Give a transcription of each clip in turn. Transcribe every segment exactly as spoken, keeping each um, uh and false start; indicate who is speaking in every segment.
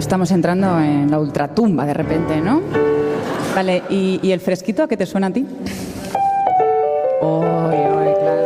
Speaker 1: estamos entrando en la ultratumba de repente, ¿no? Vale, ¿y, y el fresquito a qué te suena a ti? Oy, oy, claro.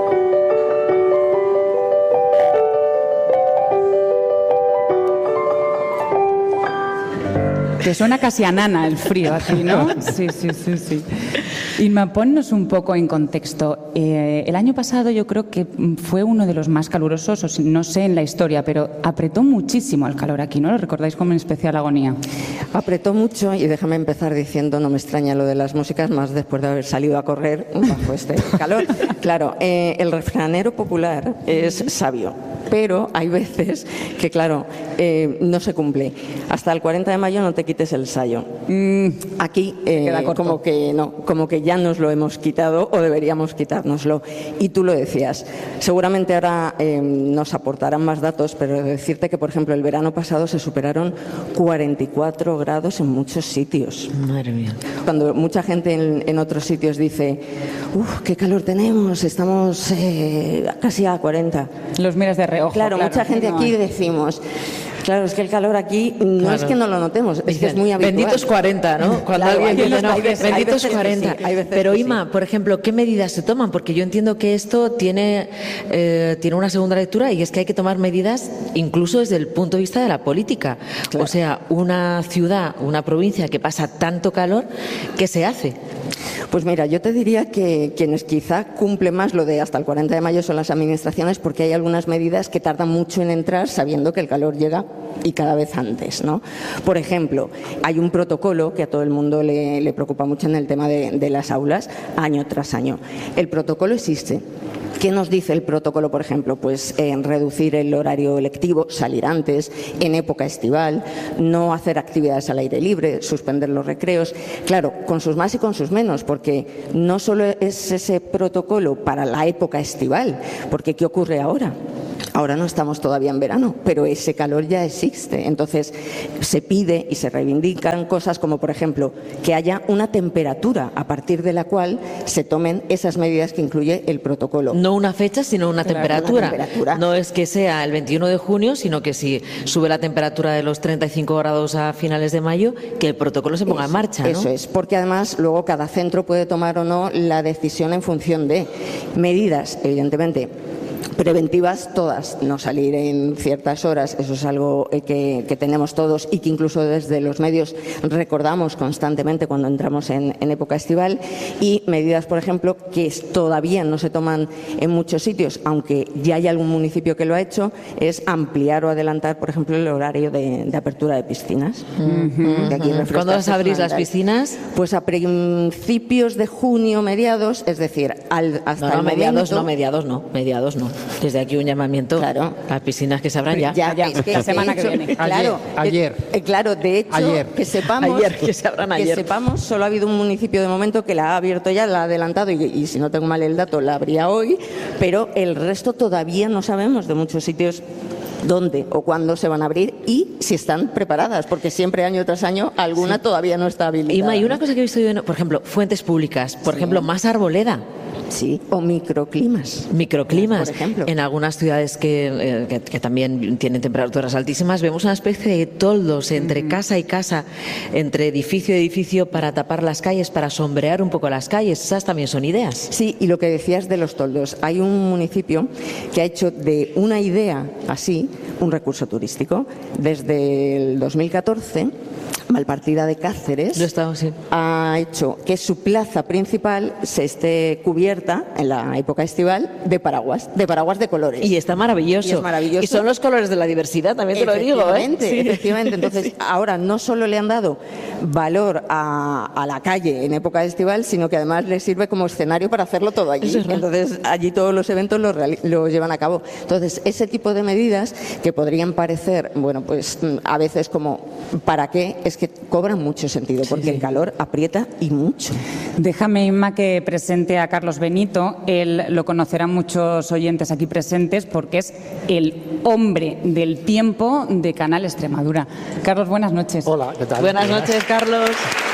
Speaker 1: Te suena casi a nana el frío a ti, ¿no? Sí, sí, sí, sí. Inma, ponnos un poco en contexto. Eh, el año pasado yo creo que fue uno de los más calurosos, o si, no sé en la historia, pero apretó muchísimo el calor aquí, ¿no? ¿Lo recordáis con especial agonía?
Speaker 2: Apretó mucho y déjame empezar diciendo, no me extraña lo de las músicas, más después de haber salido a correr bajo este calor. Claro, eh, el refranero popular es sabio, pero hay veces que, claro, eh, no se cumple. Hasta el cuarenta de mayo no te quites el sayo. Mm, aquí eh, como que no, como que ya nos lo hemos quitado o deberíamos quitárnoslo. Y tú lo decías. Seguramente ahora eh, nos aportarán más datos, pero decirte que, por ejemplo, el verano pasado se superaron cuarenta y cuatro grados en muchos sitios.
Speaker 3: Madre mía.
Speaker 2: Cuando mucha gente en, en otros sitios dice, uff, qué calor tenemos, estamos eh, casi a cuarenta.
Speaker 1: Los miras de reojo.
Speaker 2: Claro,
Speaker 1: claro,
Speaker 2: mucha gente
Speaker 1: no
Speaker 2: aquí
Speaker 1: hay.
Speaker 2: decimos, claro, es que el calor aquí no
Speaker 3: Claro.
Speaker 2: es que no lo notemos, es que es muy habitual.
Speaker 3: Benditos cuarenta, ¿no? Cuando
Speaker 2: Claro,
Speaker 3: alguien
Speaker 2: hay
Speaker 3: dice,
Speaker 2: veces-
Speaker 3: no,
Speaker 2: hay veces- hay
Speaker 3: benditos
Speaker 2: veces que
Speaker 3: cuarenta.
Speaker 2: sí, hay veces
Speaker 3: Pero
Speaker 2: que
Speaker 3: Inma,
Speaker 2: sí.
Speaker 3: por ejemplo, ¿qué medidas se toman? Porque yo entiendo que esto tiene, eh, tiene una segunda lectura y es que hay que tomar medidas incluso desde el punto de vista de la política.
Speaker 2: Claro.
Speaker 3: O sea, una ciudad, una provincia que pasa tanto calor, ¿qué se hace?
Speaker 2: Pues mira, yo te diría que quienes quizá cumplen más lo de hasta el cuarenta de mayo son las administraciones, porque hay algunas medidas que tardan mucho en entrar sabiendo que el calor llega y cada vez antes, ¿no? Por ejemplo, hay un protocolo que a todo el mundo le, le preocupa mucho en el tema de, de las aulas, año tras año. El protocolo existe. ¿Qué nos dice el protocolo, por ejemplo? Pues en reducir el horario lectivo, salir antes, en época estival, no hacer actividades al aire libre, suspender los recreos. Claro, con sus más y con sus menos, porque no solo es ese protocolo para la época estival, porque ¿qué ocurre ahora? Ahora no estamos todavía en verano, pero ese calor ya existe. Entonces, se pide y se reivindican cosas como, por ejemplo, que haya una temperatura a partir de la cual se tomen esas medidas que incluye el protocolo.
Speaker 3: No una fecha, sino una,
Speaker 2: Claro,
Speaker 3: temperatura.
Speaker 2: una temperatura.
Speaker 3: No es que sea el veintiuno de junio, sino que si sube la temperatura de los treinta y cinco grados a finales de mayo, que el protocolo se ponga
Speaker 2: Eso,
Speaker 3: en marcha, ¿no?
Speaker 2: Eso es, porque además luego cada centro puede tomar o no la decisión en función de medidas, evidentemente, preventivas todas, no salir en ciertas horas, eso es algo que, que tenemos todos y que incluso desde los medios recordamos constantemente cuando entramos en, en época estival, y medidas, por ejemplo, que todavía no se toman en muchos sitios, aunque ya hay algún municipio que lo ha hecho, es ampliar o adelantar, por ejemplo, el horario de, de apertura de piscinas.
Speaker 3: Uh-huh.
Speaker 2: Que aquí
Speaker 3: Uh-huh. ¿Cuándo las
Speaker 2: refrescarse
Speaker 3: abrís las
Speaker 2: fundamental.
Speaker 3: piscinas?
Speaker 2: Pues a principios de junio, mediados, es decir, al, hasta
Speaker 3: No, no,
Speaker 2: el
Speaker 3: mediados
Speaker 2: momento...
Speaker 3: no, mediados no, mediados no. Desde aquí un llamamiento.
Speaker 2: Claro.
Speaker 3: Las piscinas que se abran ya.
Speaker 2: Ya,
Speaker 1: Ya,
Speaker 2: es que
Speaker 1: la
Speaker 2: de
Speaker 1: semana que
Speaker 2: hecho,
Speaker 1: viene.
Speaker 2: Claro,
Speaker 4: Ayer,
Speaker 2: eh, eh, claro, de hecho,
Speaker 4: ayer.
Speaker 2: que sepamos,
Speaker 3: Ayer, que se abran ayer.
Speaker 2: que sepamos, solo ha habido un municipio de momento que la ha abierto ya, la ha adelantado y, y si no tengo mal el dato, la abría hoy, pero el resto todavía no sabemos de muchos sitios dónde o cuándo se van a abrir y si están preparadas, porque siempre año tras año alguna sí. todavía no está habilitada.
Speaker 3: Inma, hay una cosa que he visto yo, por ejemplo, fuentes públicas, por
Speaker 2: Sí.
Speaker 3: ejemplo, más arboleda.
Speaker 2: Sí, o microclimas.
Speaker 3: Microclimas.
Speaker 2: Por ejemplo.
Speaker 3: En algunas ciudades que, eh, que, que también tienen temperaturas altísimas, vemos una especie de toldos entre uh-huh. casa y casa, entre edificio y edificio, para tapar las calles, para sombrear un poco las calles. Esas también son ideas.
Speaker 2: Sí, y lo que decías de los toldos. Hay un municipio que ha hecho de una idea así un recurso turístico. Desde el dos mil catorce, Malpartida de Cáceres
Speaker 3: Lo estamos, sí.
Speaker 2: ha hecho que su plaza principal se esté cubierta en la época estival de paraguas, de paraguas de colores.
Speaker 3: Y está maravilloso.
Speaker 2: Y es maravilloso.
Speaker 3: Y son los colores de la diversidad, también te lo digo, ¿eh?
Speaker 2: Efectivamente,
Speaker 3: Sí.
Speaker 2: efectivamente. Entonces, sí. ahora no solo le han dado valor a, a la calle en época estival, sino que además le sirve como escenario para hacerlo todo allí.
Speaker 3: Eso es verdad.
Speaker 2: Entonces, allí todos los eventos los, reali- los llevan a cabo. Entonces, ese tipo de medidas que podrían parecer, bueno, pues a veces como, ¿para qué? Es que cobran mucho sentido, porque sí, sí. el calor aprieta y mucho.
Speaker 1: Déjame, Inma, que presente a Carlos Benito. Él lo conocerán muchos oyentes aquí presentes porque es el hombre del tiempo de Canal Extremadura. Carlos, buenas noches.
Speaker 4: Hola, ¿qué tal?
Speaker 3: Buenas noches, Carlos.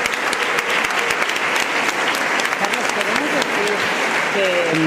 Speaker 1: Carlos,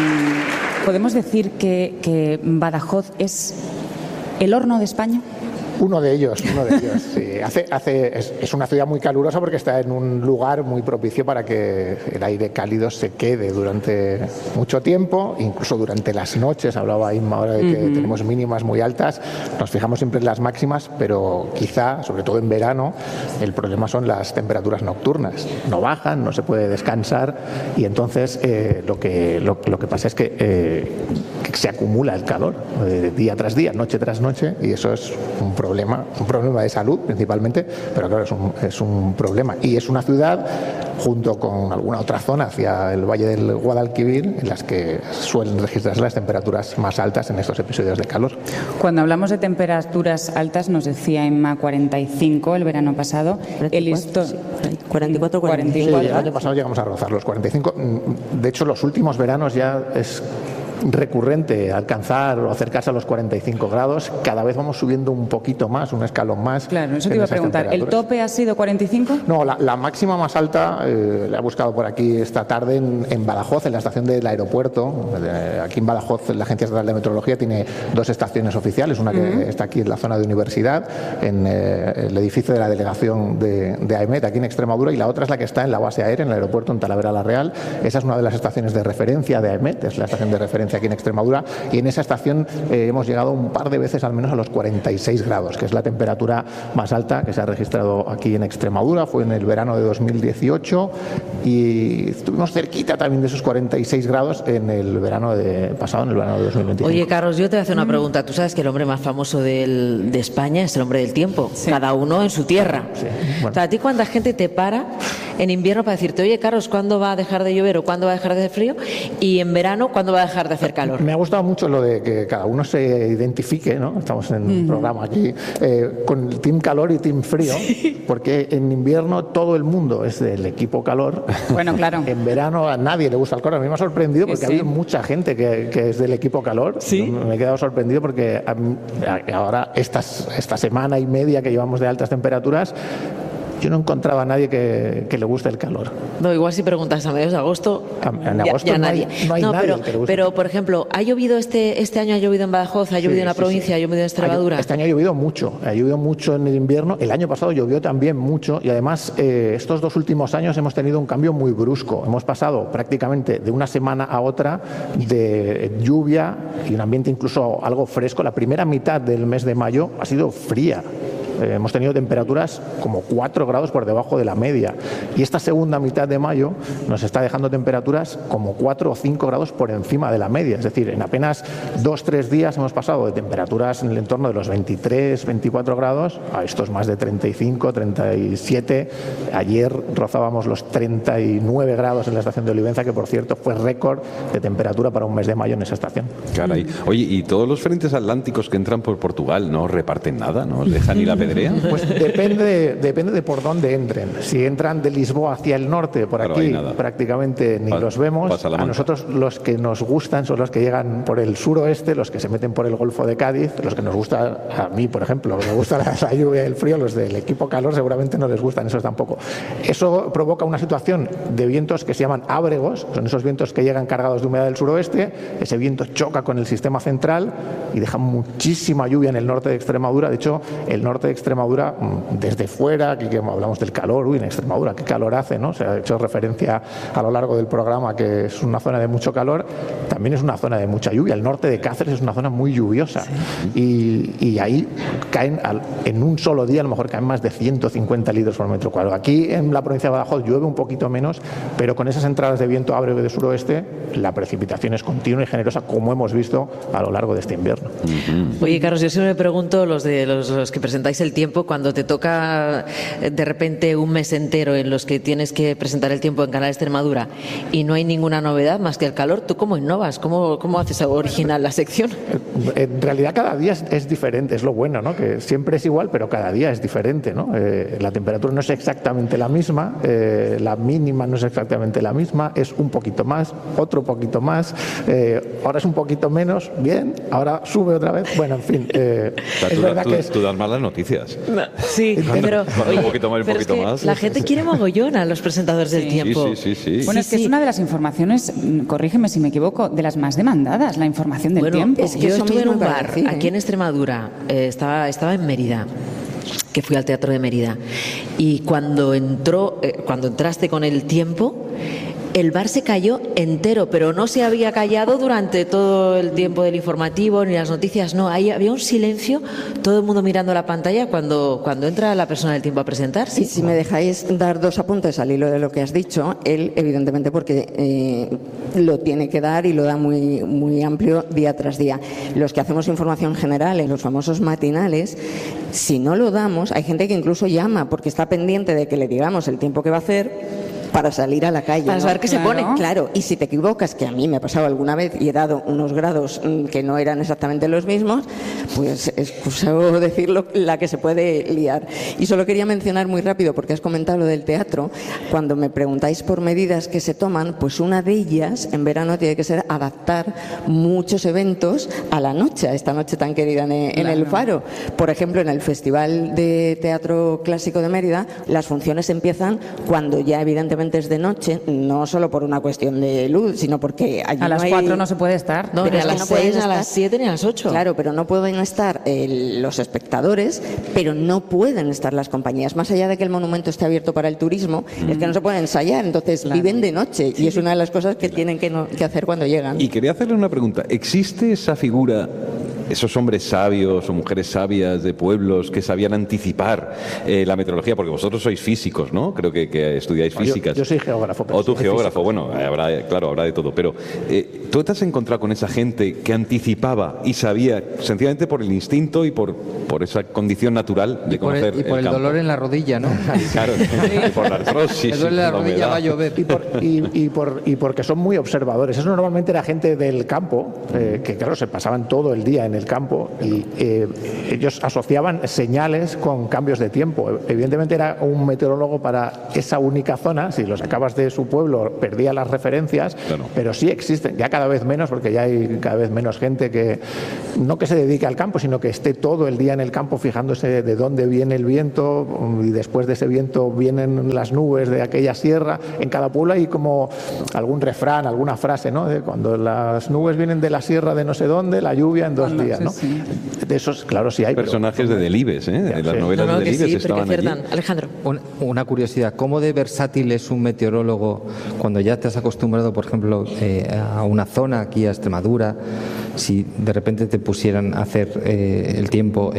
Speaker 1: ¿podemos decir que, que, que Badajoz es el horno de España?
Speaker 4: Uno de ellos, uno de ellos, sí. Hace, hace, es, es una ciudad muy calurosa porque está en un lugar muy propicio para que el aire cálido se quede durante mucho tiempo, incluso durante las noches. Hablaba Inma ahora de que uh-huh. tenemos mínimas muy altas, nos fijamos siempre en las máximas, pero quizá, sobre todo en verano, el problema son las temperaturas nocturnas. No bajan, no se puede descansar y entonces eh, lo, que, lo, lo que pasa es que, eh, que se acumula el calor eh, día tras día, noche tras noche, y eso es un problema, un problema de salud principalmente, pero claro, es un, es un problema. Y es una ciudad, junto con alguna otra zona hacia el Valle del Guadalquivir, en las que suelen registrarse las temperaturas más altas en estos episodios de calor.
Speaker 1: Cuando hablamos de temperaturas altas, nos decía Inma cuarenta y cinco el verano pasado. El histo...
Speaker 2: sí, cuarenta y cuatro,
Speaker 1: cuarenta y cuatro.
Speaker 4: Sí, el año pasado llegamos a rozar los cuarenta y cinco. De hecho, los últimos veranos ya es recurrente alcanzar o acercarse a los cuarenta y cinco grados. Cada vez vamos subiendo un poquito más, un escalón más.
Speaker 1: Claro, eso te iba a preguntar. ¿El tope ha sido cuarenta y cinco?
Speaker 4: No, la, la máxima más alta eh, la he buscado por aquí esta tarde en, en Badajoz, en la estación del aeropuerto. Eh, aquí en Badajoz la Agencia Estatal de Meteorología tiene dos estaciones oficiales, una que uh-huh. está aquí en la zona de universidad, en eh, el edificio de la delegación de, de AEMET, aquí en Extremadura, y la otra es la que está en la base aérea, en el aeropuerto en Talavera la Real. Esa es una de las estaciones de referencia de AEMET, es la estación de referencia aquí en Extremadura, y en esa estación eh, hemos llegado un par de veces al menos a los cuarenta y seis grados, que es la temperatura más alta que se ha registrado aquí en Extremadura. Fue en el verano de dos mil dieciocho y estuvimos cerquita también de esos cuarenta y seis grados en el verano de, pasado, en el verano de dos mil veinticinco.
Speaker 3: Oye, Carlos, yo te voy a hacer una pregunta. Tú sabes que el hombre más famoso del, de España es el hombre del tiempo, sí. Cada uno en su tierra. Sí. Bueno. O sea, ¿a ti cuánta gente te para en invierno para decirte, oye, Carlos, ¿cuándo va a dejar de llover o cuándo va a dejar de hacer frío? Y en verano, ¿cuándo va a dejar de hacer calor?
Speaker 4: Me ha gustado mucho lo de que cada uno se identifique, ¿no? Estamos en un mm. programa aquí, eh, con el team calor y team frío, sí. Porque en invierno todo el mundo es del equipo calor.
Speaker 1: Bueno, claro.
Speaker 4: En verano a nadie le gusta el calor. A mí me ha sorprendido porque sí. ha habido mucha gente que, que es del equipo calor.
Speaker 1: Sí.
Speaker 4: Me he quedado sorprendido porque ahora estas, esta semana y media que llevamos de altas temperaturas, yo no encontraba a nadie que, que le guste el calor.
Speaker 3: No, igual si preguntas a mediados de agosto,
Speaker 4: en agosto
Speaker 3: ya, ya
Speaker 4: no
Speaker 3: nadie.
Speaker 4: Hay, no hay
Speaker 3: no,
Speaker 4: nadie
Speaker 3: pero,
Speaker 4: que le guste.
Speaker 3: Pero, por ejemplo, ¿ha llovido este este año? ¿Ha llovido en Badajoz? ¿Ha llovido sí, en la sí, provincia? Sí. ¿Ha llovido en Extremadura?
Speaker 4: Este año ha llovido mucho. Ha llovido mucho en el invierno. El año pasado llovió también mucho. Y además, eh, estos dos últimos años hemos tenido un cambio muy brusco. Hemos pasado prácticamente de una semana a otra de lluvia y un ambiente incluso algo fresco. La primera mitad del mes de mayo ha sido fría. Eh, hemos tenido temperaturas como cuatro grados por debajo de la media, y esta segunda mitad de mayo nos está dejando temperaturas como cuatro o cinco grados por encima de la media. Es decir, en apenas dos o tres días hemos pasado de temperaturas en el entorno de los veintitrés, veinticuatro grados a estos más de treinta y cinco, treinta y siete. Ayer rozábamos los treinta y nueve grados en la estación de Olivenza, que por cierto fue récord de temperatura para un mes de mayo en esa estación.
Speaker 5: Caray. Oye, y todos los frentes atlánticos que entran por Portugal no reparten nada, ¿no? ¿Dejan ir a
Speaker 4: Pues depende de, depende de por dónde entren. Si entran de Lisboa hacia el norte, por claro, aquí prácticamente ni pa, los vemos. A nosotros los que nos gustan son los que llegan por el suroeste, los que se meten por el Golfo de Cádiz, los que nos gusta, a mí por ejemplo, me gusta la, la lluvia y el frío, los del equipo calor seguramente no les gustan esos tampoco. Eso provoca una situación de vientos que se llaman ábregos, son esos vientos que llegan cargados de humedad del suroeste. Ese viento choca con el sistema central y deja muchísima lluvia en el norte de Extremadura. De hecho, el norte de Extremadura, desde fuera, aquí que hablamos del calor, uy, en Extremadura, qué calor hace, ¿no? Se ha hecho referencia a lo largo del programa que es una zona de mucho calor, también es una zona de mucha lluvia. El norte de Cáceres es una zona muy lluviosa, sí. y, y ahí caen, al, en un solo día, a lo mejor caen más de ciento cincuenta litros por metro cuadrado. Aquí en la provincia de Badajoz llueve un poquito menos, pero con esas entradas de viento ábrego de suroeste, la precipitación es continua y generosa, como hemos visto a lo largo de este invierno.
Speaker 3: Uh-huh. Oye, Carlos, yo siempre me pregunto, los, de, los, los que presentáis el tiempo, cuando te toca de repente un mes entero en los que tienes que presentar el tiempo en Canal Extremadura y no hay ninguna novedad más que el calor, ¿tú cómo innovas? ¿Cómo, cómo haces original la sección?
Speaker 4: En realidad cada día es, es diferente, es lo bueno, ¿no? Que siempre es igual, pero cada día es diferente, ¿no? Eh, la temperatura no es exactamente la misma, eh, la mínima no es exactamente la misma, es un poquito más, otro poquito más, eh, ahora es un poquito menos, bien, ahora sube otra vez, bueno, en fin. Eh,
Speaker 5: o sea,
Speaker 4: es
Speaker 5: tú,
Speaker 4: verdad
Speaker 5: tú,
Speaker 4: que es...
Speaker 5: tú das malas noticias. noticias.
Speaker 3: No, sí, pero,
Speaker 5: oye, un poquito más, un
Speaker 3: pero
Speaker 5: poquito
Speaker 3: es que
Speaker 5: más.
Speaker 3: la gente quiere mogollón a los presentadores
Speaker 1: sí.
Speaker 3: del tiempo.
Speaker 5: Sí, sí, sí, sí.
Speaker 1: Bueno,
Speaker 3: sí,
Speaker 1: es que
Speaker 3: sí.
Speaker 1: es una de las informaciones, corrígeme si me equivoco, de las más demandadas, la información del
Speaker 3: bueno,
Speaker 1: tiempo.
Speaker 2: es que
Speaker 3: yo
Speaker 2: eso
Speaker 3: estuve en
Speaker 2: mismo
Speaker 3: un
Speaker 2: iba a
Speaker 3: bar
Speaker 2: decir, ¿eh?
Speaker 3: aquí en Extremadura, eh, estaba, estaba en Mérida, que fui al Teatro de Mérida, y cuando entró, eh, cuando entraste con el tiempo, el bar se cayó entero, pero no se había callado durante todo el tiempo del informativo ni las noticias, no, ahí había un silencio, todo el mundo mirando la pantalla cuando, cuando entra la persona del tiempo a presentarse.
Speaker 2: Y si me dejáis dar dos apuntes al hilo de lo que has dicho, él evidentemente porque eh, lo tiene que dar y lo da muy, muy amplio día tras día. Los que hacemos información general en los famosos matinales, si no lo damos, hay gente que incluso llama porque está pendiente de que le digamos el tiempo que va a hacer para salir a la calle.
Speaker 3: Para
Speaker 2: ¿no?
Speaker 3: saber qué se
Speaker 1: Claro.
Speaker 3: pone.
Speaker 2: Claro, y si te equivocas, que a mí me ha pasado alguna vez y he dado unos grados mm, que no eran exactamente los mismos, pues excuso decirlo, la que se puede liar. Y solo quería mencionar muy rápido, porque has comentado lo del teatro, cuando me preguntáis por medidas que se toman, pues una de ellas en verano tiene que ser adaptar muchos eventos a la noche, a esta noche tan querida en, en
Speaker 1: Claro.
Speaker 2: el Faro. Por ejemplo, en el Festival de Teatro Clásico de Mérida, las funciones empiezan cuando ya evidentemente es de noche, no solo por una cuestión de luz, sino porque allí
Speaker 1: A las
Speaker 2: no hay...
Speaker 1: cuatro no se puede estar.
Speaker 3: No,
Speaker 2: Pero
Speaker 3: ni
Speaker 2: es
Speaker 3: a
Speaker 2: que
Speaker 3: las
Speaker 2: no pueden
Speaker 3: seis, a
Speaker 2: estar-
Speaker 3: las siete, ni a las ocho.
Speaker 2: Claro, pero no pueden estar eh, los espectadores, pero no pueden estar las compañías. Más allá de que el monumento esté abierto para el turismo, es que no se pueden ensayar, entonces
Speaker 1: Claro.
Speaker 2: viven de noche y es una de las cosas que tienen que, no- que hacer cuando llegan.
Speaker 5: Y quería hacerle una pregunta. ¿Existe esa figura, esos hombres sabios o mujeres sabias de pueblos que sabían anticipar eh, la meteorología? Porque vosotros sois físicos, ¿no? Creo que, que estudiáis
Speaker 4: Yo-
Speaker 5: físicas.
Speaker 4: yo soy geógrafo, pero
Speaker 5: O tú
Speaker 4: soy
Speaker 5: geógrafo, bueno, habrá, claro, habrá de todo. Pero eh, ¿tú te has encontrado con esa gente que anticipaba y sabía, sencillamente por el instinto y por, por esa condición natural de
Speaker 6: Y por
Speaker 5: conocer
Speaker 6: el, y por el,
Speaker 5: campo?
Speaker 6: dolor en la rodilla, ¿no?
Speaker 5: Claro, y por la artrosis.
Speaker 6: Me duele la
Speaker 5: por
Speaker 6: rodilla,
Speaker 5: humedad.
Speaker 6: va a llover.
Speaker 4: Y, por, y, y, por, y porque son muy observadores. Eso normalmente era gente del campo, eh, que claro, se pasaban todo el día en el campo y eh, ellos asociaban señales con cambios de tiempo. Evidentemente era un meteorólogo para esa única zona. Si lo sacabas de su pueblo, perdía las referencias,
Speaker 5: Claro.
Speaker 4: pero sí existen, ya cada vez menos, porque ya hay cada vez menos gente que no que se dedique al campo, sino que esté todo el día en el campo fijándose de dónde viene el viento y después de ese viento vienen las nubes de aquella sierra. En cada pueblo hay como algún refrán, alguna frase, ¿no? De cuando las nubes vienen de la sierra de no sé dónde, la lluvia en dos
Speaker 1: Cuando-
Speaker 4: días,
Speaker 1: sí,
Speaker 4: ¿no?
Speaker 1: sí.
Speaker 4: De esos, claro, sí hay. pero-
Speaker 5: Personajes de Delibes, ¿eh? De las
Speaker 4: sí.
Speaker 5: novelas
Speaker 3: No, no,
Speaker 5: de
Speaker 3: que
Speaker 5: Delibes
Speaker 3: sí, pero que
Speaker 5: estaban allí.
Speaker 3: aciertan. Alejandro.
Speaker 6: Un- Una curiosidad, ¿cómo de versátil es un meteorólogo cuando ya te has acostumbrado, por ejemplo, eh, a una zona, aquí a Extremadura, si de repente te pusieran a hacer eh, el tiempo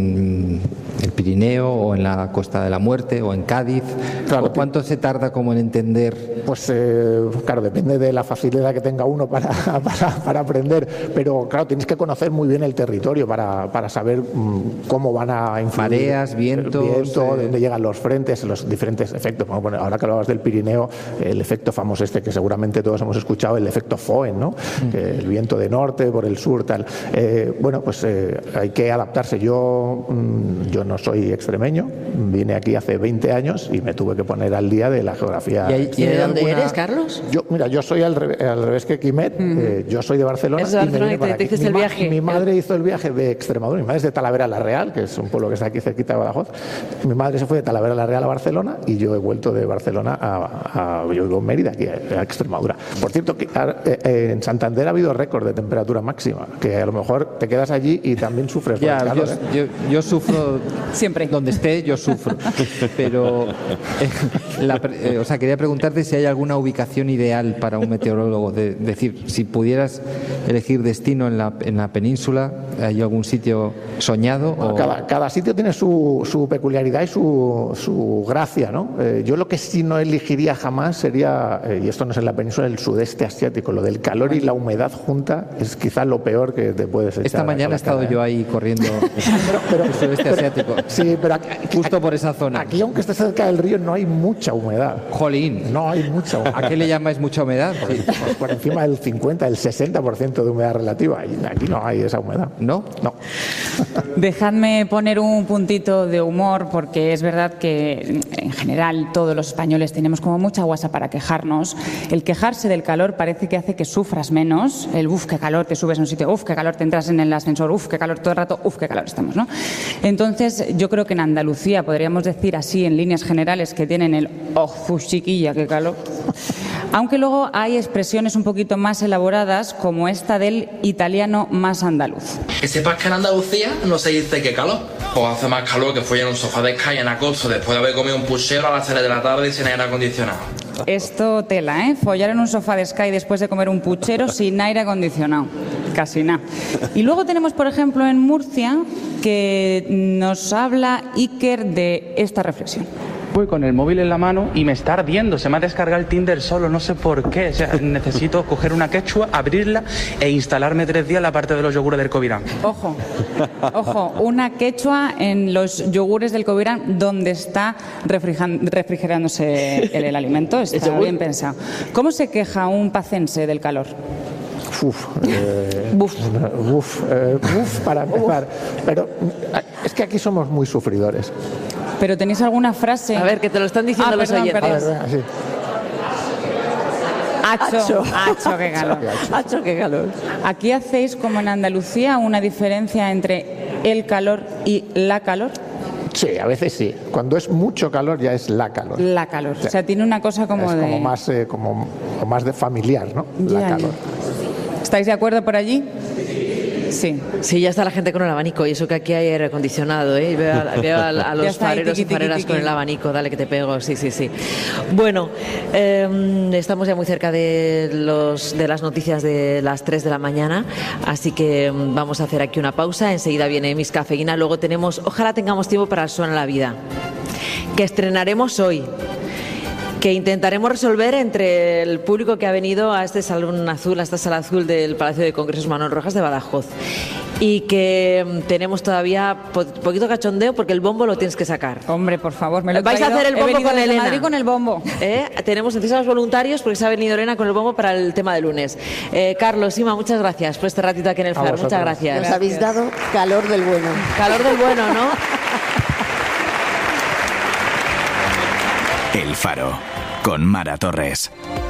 Speaker 6: en el Pirineo o en la Costa de la Muerte o en Cádiz?
Speaker 4: Claro,
Speaker 6: ¿O ¿Cuánto se tarda como en entender?
Speaker 4: Pues eh, claro, depende de la facilidad que tenga uno para, para, para aprender, pero claro, tienes que conocer muy bien el territorio para, para saber mm, cómo van a influir.
Speaker 6: Mareas, vientos,
Speaker 4: el viento,
Speaker 6: eh.
Speaker 4: de dónde llegan los frentes, los diferentes efectos. Bueno, bueno, ahora que hablabas del Pirineo, el efecto famoso este que seguramente todos hemos escuchado, el efecto Foehn, ¿no?
Speaker 6: Mm.
Speaker 4: Que el viento de norte por el sur, tal. Eh, bueno, pues eh, hay que adaptarse. Yo, mm, yo no soy extremeño, vine aquí hace veinte años y me tuve que poner al día de la geografía.
Speaker 6: ¿Y hay-
Speaker 3: ¿Y de
Speaker 6: hay
Speaker 3: dónde
Speaker 6: alguna-
Speaker 3: eres, Carlos?
Speaker 4: Yo, mira, yo soy al revés, al revés que Quimet, eh, yo soy de Barcelona.
Speaker 3: Es de
Speaker 4: y me
Speaker 3: Barcelona
Speaker 4: vine
Speaker 3: y te-
Speaker 4: para
Speaker 3: te
Speaker 4: aquí.
Speaker 3: hiciste el
Speaker 4: Mi ma-
Speaker 3: viaje.
Speaker 4: Mi madre hizo el viaje de Extremadura, mi madre es de Talavera la Real, que es un pueblo que está aquí cerquita de Badajoz. Mi madre se fue de Talavera la Real a Barcelona y yo he vuelto de Barcelona a, a yo vivo en Mérida, aquí a, a Extremadura. Por cierto, que, a- eh, eh, en Santander ha habido récord de temperatura máxima, que a lo mejor te quedas allí y también sufres por
Speaker 6: Ya,
Speaker 4: el
Speaker 6: yo,
Speaker 4: calor, ¿eh?
Speaker 6: yo- yo sufro
Speaker 1: Siempre.
Speaker 6: donde esté, yo sufro. Pero, eh, la pre- eh, o sea, quería preguntarte si hay alguna ubicación ideal para un meteorólogo. De, decir, si pudieras elegir destino en la, en la península, ¿hay algún sitio soñado?
Speaker 4: Bueno,
Speaker 6: o-
Speaker 4: cada, cada sitio tiene su, su peculiaridad y su, su gracia, ¿no? Eh, yo lo que sí no elegiría jamás sería, eh, y esto no es en la península, el sudeste asiático. Lo del calor y la humedad junta es quizá lo peor que te puedes echar.
Speaker 6: Esta mañana
Speaker 4: con
Speaker 6: he
Speaker 4: la
Speaker 6: estado
Speaker 4: cara, ¿eh?
Speaker 6: yo ahí corriendo el sudeste asiático.
Speaker 4: Sí, pero aquí,
Speaker 6: Justo por esa zona.
Speaker 4: aquí, aunque estés cerca del río, no hay mucha humedad.
Speaker 6: Jolín.
Speaker 4: No hay mucha humedad.
Speaker 6: ¿A qué le llamáis mucha humedad? Sí.
Speaker 4: Pues por encima del cincuenta, el sesenta por ciento de humedad relativa. Y aquí no hay esa humedad.
Speaker 6: ¿No?
Speaker 4: No.
Speaker 1: Dejadme poner un puntito de humor, porque es verdad que en general todos los españoles tenemos como mucha guasa para quejarnos. El quejarse del calor parece que hace que sufras menos. El uff, qué calor, te subes a un sitio, uff, qué calor, te entras en el ascensor, uff, qué calor todo el rato, uff, qué calor estamos, ¿no? Entonces yo creo que en Andalucía podríamos decir así en líneas generales que tienen el ojo chiquilla, qué calor. Aunque luego hay expresiones un poquito más elaboradas, como esta del italiano más andaluz.
Speaker 7: Que sepas que en Andalucía no se dice que calor. O hace más calor que follar en un sofá de Sky en agosto después de haber comido un puchero a las tres de la tarde y sin aire acondicionado.
Speaker 1: Esto tela, ¿eh? Follar en un sofá de Sky después de comer un puchero sin aire acondicionado. Casi nada. Y luego tenemos, por ejemplo, en Murcia, que nos habla Iker de esta reflexión.
Speaker 8: Voy con el móvil en la mano y me está ardiendo, se me ha descargado el Tinder solo, no sé por qué. O sea, necesito coger una quechua, abrirla e instalarme tres días la parte de los yogures del Covirán.
Speaker 1: Ojo, ojo, una quechua en los yogures del Covirán donde está refrigerándose el, el alimento, está bien pensado. ¿Cómo se queja un pacense del calor?
Speaker 4: Uf, eh, buf. Uf, eh, buf, para empezar. Pero es que aquí somos muy sufridores.
Speaker 1: ¿Pero tenéis alguna frase?
Speaker 3: A ver, que te lo están diciendo ah, los perdón, oyentes.
Speaker 4: A ver, venga, sí.
Speaker 1: Hacho, hacho, qué calor.
Speaker 2: Hacho, qué calor.
Speaker 1: ¿Aquí hacéis, como en Andalucía, una diferencia entre el calor y la calor?
Speaker 4: Sí, a veces sí. Cuando es mucho calor ya es la calor.
Speaker 1: La calor. Sí. O sea, tiene una cosa como
Speaker 4: es
Speaker 1: de...
Speaker 4: como más, eh, como, como más de familiar, ¿no?
Speaker 1: Ya,
Speaker 4: la calor.
Speaker 1: Ya. ¿Estáis de acuerdo por allí? Sí.
Speaker 3: Sí, ya está la gente con el abanico y eso que aquí hay aire acondicionado, ¿eh? Veo a, veo a, a los fareros y fareras con el abanico, dale que te pego, sí, sí, sí. Bueno, eh, estamos ya muy cerca de, los, de las noticias de las tres de la mañana, así que vamos a hacer aquí una pausa, enseguida viene Miss Cafeína, luego tenemos, ojalá tengamos tiempo para el Suena la Vida, que estrenaremos hoy, que intentaremos resolver entre el público que ha venido a este salón azul, a esta sala azul del Palacio de Congresos Manuel Rojas de Badajoz. Y que tenemos todavía po poquito cachondeo porque el bombo lo tienes que sacar.
Speaker 1: Hombre, por favor, me lo he
Speaker 3: ¿Vais
Speaker 1: traído.
Speaker 3: a hacer el bombo con Elena?
Speaker 1: Madrid con el bombo.
Speaker 3: ¿Eh? Tenemos necesitamos voluntarios porque se ha venido Elena con el bombo para el tema de lunes. Eh, Carlos, Ima, muchas gracias por este ratito aquí en el Faro. Muchas gracias.
Speaker 2: Nos habéis dado calor del bueno.
Speaker 3: Calor del bueno, ¿no?
Speaker 9: El Faro, con Mara Torres.